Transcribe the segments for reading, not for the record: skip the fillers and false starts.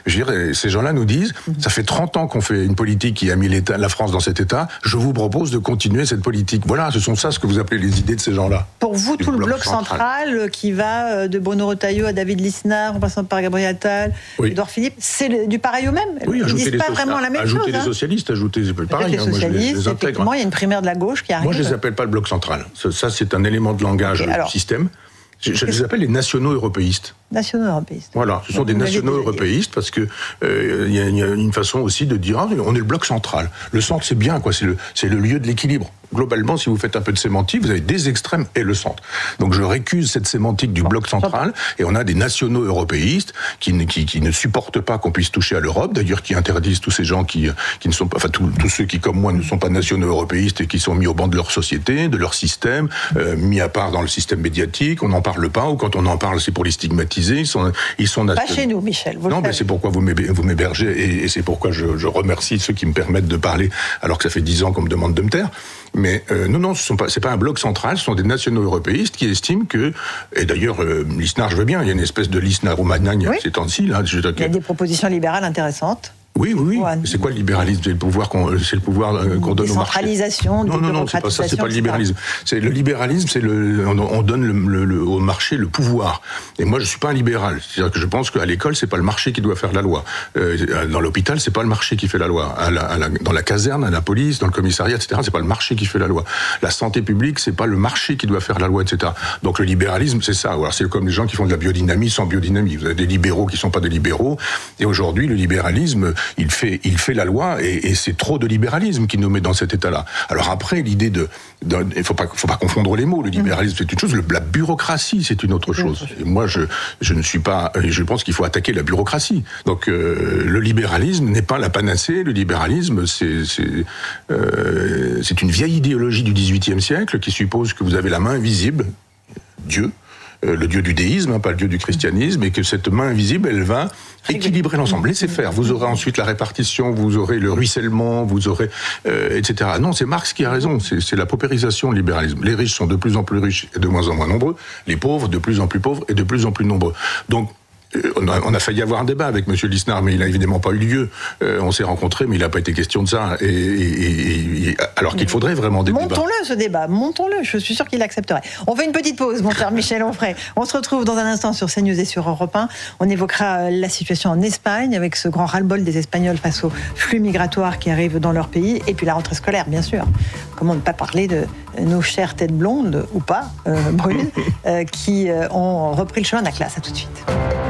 Je veux dire, ces gens-là nous disent, ça fait 30 ans qu'on fait une politique qui a mis la France dans cet état, je vous propose de continuer cette politique. Voilà, ce sont ça ce que vous appelez les idées de ces gens-là. Pour vous, tout le bloc central qui va de Bruno Retailleau à David Lisnard, en passant par Gabriel Attal, Édouard Philippe, c'est du pareil au même. Oui, ils ne disent pas vraiment la même chose. Ajouter les socialistes, c'est pareil. Les socialistes, effectivement, il y a une primaire de la gauche qui arrive. Moi, je ne les appelle pas le bloc central. Ça, c'est un élément de langage du système. Je les appelle les nationaux européistes. Nationaux européistes. Voilà, ce sont des nationaux européistes parce que y a une façon aussi de dire on est le bloc central. Le centre, c'est bien, quoi. C'est le lieu de l'équilibre. Globalement, si vous faites un peu de sémantique, vous avez des extrêmes et le centre. Donc je récuse cette sémantique du bloc central et on a des nationaux européistes qui ne supportent pas qu'on puisse toucher à l'Europe, d'ailleurs qui interdisent tous ces gens qui ne sont pas, enfin tous ceux qui comme moi ne sont pas nationaux européistes et qui sont mis au banc de leur société, de leur système, mis à part dans le système médiatique, on n'en parle pas ou quand on en parle c'est pour les stigmatiser, ils sont nationaux. Pas chez nous, Michel. Non, mais c'est pourquoi vous m'hébergez et c'est pourquoi je remercie ceux qui me permettent de parler alors que ça fait 10 ans qu'on me demande de me taire. Mais non, c'est pas un bloc central, ce sont des nationaux européistes qui estiment que, et d'ailleurs, Lisnard, je veux bien, il y a une espèce de Lisnard-Romagnane ces temps-ci. Là, il y a des propositions libérales intéressantes. Oui. C'est quoi le libéralisme ? C'est le pouvoir qu'on donne au marché. Décentralisation, non, c'est pas ça, c'est pas le libéralisme. C'est le libéralisme, on donne au marché le pouvoir. Et moi, je suis pas un libéral. C'est-à-dire que je pense qu'à l'école, c'est pas le marché qui doit faire la loi. Dans l'hôpital, c'est pas le marché qui fait la loi. Dans la caserne, à la police, dans le commissariat, etc., c'est pas le marché qui fait la loi. La santé publique, c'est pas le marché qui doit faire la loi, etc. Donc le libéralisme, c'est ça. Alors c'est comme les gens qui font de la biodynamie sans biodynamie. Vous avez des libéraux qui sont pas des libéraux. Et aujourd'hui, le libéralisme, il fait la loi et c'est trop de libéralisme qui nous met dans cet état-là. Alors après, l'idée il faut pas confondre les mots. Le libéralisme, c'est une chose. La bureaucratie, c'est une autre chose. Et moi, je ne suis pas. Je pense qu'il faut attaquer la bureaucratie. Donc, le libéralisme n'est pas la panacée. Le libéralisme, c'est une vieille idéologie du XVIIIe siècle qui suppose que vous avez la main invisible, Dieu. Le dieu du déisme, pas le dieu du christianisme, et que cette main invisible, elle va équilibrer l'ensemble. Laissez faire. Vous aurez ensuite la répartition, vous aurez le ruissellement, vous aurez, etc. Non, c'est Marx qui a raison. C'est la paupérisation du libéralisme. Les riches sont de plus en plus riches et de moins en moins nombreux. Les pauvres, de plus en plus pauvres et de plus en plus nombreux. Donc, on a failli avoir un débat avec M. Lisnard, mais il n'a évidemment pas eu lieu. On s'est rencontrés, mais il n'a pas été question de ça. Alors qu'il faudrait vraiment des débats. Montons-le, ce débat. Montons-le. Je suis sûr qu'il accepterait. On fait une petite pause, mon cher Michel Onfray. On se retrouve dans un instant sur CNews et sur Europe 1. On évoquera la situation en Espagne, avec ce grand ras-le-bol des Espagnols face aux flux migratoires qui arrivent dans leur pays. Et puis la rentrée scolaire, bien sûr. Comment ne pas parler de nos chères têtes blondes, ou pas, brunes, qui ont repris le chemin de la classe. À tout de suite.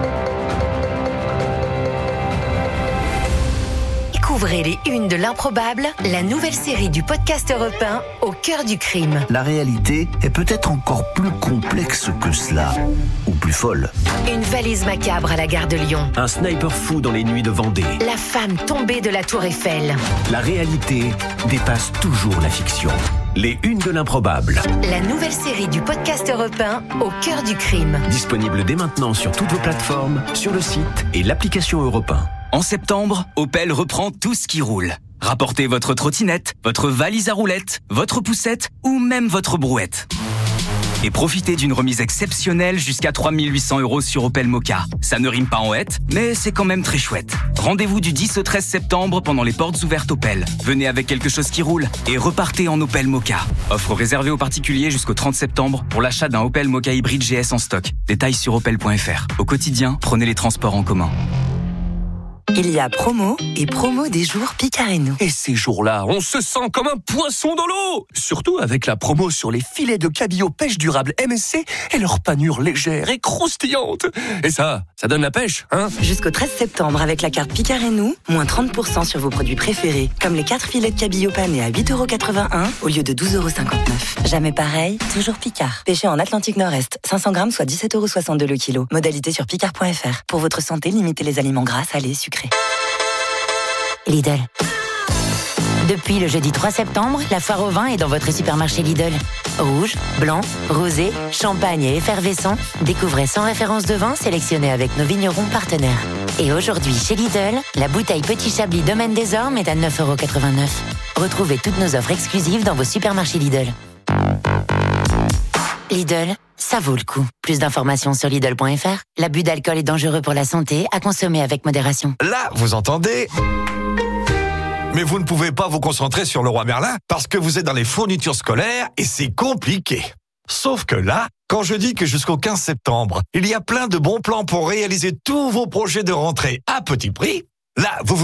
Découvrez les unes de l'improbable, la nouvelle série du podcast Europe 1 Au cœur du crime. La réalité est peut-être encore plus complexe que cela, ou plus folle. Une valise macabre à la gare de Lyon. Un sniper fou dans les nuits de Vendée. La femme tombée de la Tour Eiffel. La réalité dépasse toujours la fiction. Les unes de l'improbable. La nouvelle série du podcast Europe 1 Au cœur du crime. Disponible dès maintenant sur toutes vos plateformes, sur le site et l'application Europe 1. En septembre, Opel reprend tout ce qui roule. Rapportez votre trottinette, votre valise à roulettes, votre poussette ou même votre brouette. Et profitez d'une remise exceptionnelle jusqu'à 3 800 € sur Opel Mokka. Ça ne rime pas en hête, mais c'est quand même très chouette. Rendez-vous du 10 au 13 septembre pendant les portes ouvertes Opel. Venez avec quelque chose qui roule et repartez en Opel Mokka. Offre réservée aux particuliers jusqu'au 30 septembre pour l'achat d'un Opel Mokka hybride GS en stock. Détails sur opel.fr. Au quotidien, prenez les transports en commun. Il y a promo et promo des jours Picarenou. Et ces jours-là, on se sent comme un poisson dans l'eau. Surtout avec la promo sur les filets de cabillaud pêche durable MSC et leur panure légère et croustillante. Et ça donne la pêche, hein ? Jusqu'au 13 septembre, avec la carte Picarenou, moins 30% sur vos produits préférés, comme les 4 filets de cabillaud panés à 8,81 € au lieu de 12,59 €. Jamais pareil, toujours Picard. Pêché en Atlantique Nord-Est, 500 grammes, soit 17,62 € le kilo. Modalité sur picard.fr. Pour votre santé, limitez les aliments gras, salés, sucrés. Lidl. Depuis le jeudi 3 septembre, la foire au vin est dans votre supermarché Lidl. Rouge, blanc, rosé, champagne et effervescent, découvrez 100 références de vin sélectionnées avec nos vignerons partenaires. Et aujourd'hui, chez Lidl, la bouteille Petit Chablis Domaine des Ormes est à 9,89 €. Retrouvez toutes nos offres exclusives dans vos supermarchés Lidl. Lidl, ça vaut le coup. Plus d'informations sur Lidl.fr. L'abus d'alcool est dangereux pour la santé, à consommer avec modération. Là, vous entendez ? Mais vous ne pouvez pas vous concentrer sur Leroy Merlin parce que vous êtes dans les fournitures scolaires et c'est compliqué. Sauf que là, quand je dis que jusqu'au 15 septembre, il y a plein de bons plans pour réaliser tous vos projets de rentrée à petit prix, là, vous